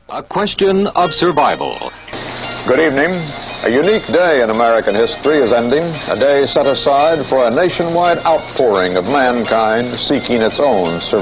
A question of survival. Good evening. A unique day in American history is ending, a day set aside for a nationwide outpouring of mankind seeking its own survival.